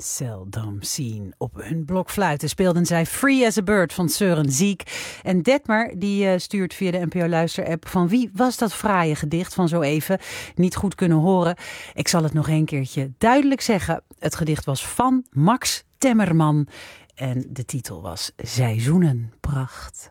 Seldom seen. Op hun blokfluiten speelden zij Free as a Bird van Søren Ziek. En Detmer die stuurt via de NPO Luister-app: van wie was dat fraaie gedicht van zo even? Niet goed kunnen horen. Ik zal het nog een keertje duidelijk zeggen. Het gedicht was van Max Temmerman. En de titel was Seizoenenpracht.